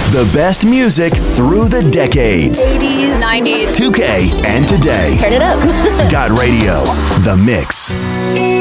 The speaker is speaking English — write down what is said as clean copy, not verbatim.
The best music through the decades. 80s, 90s, 2K and today. Turn it up. God Radio, The Mix.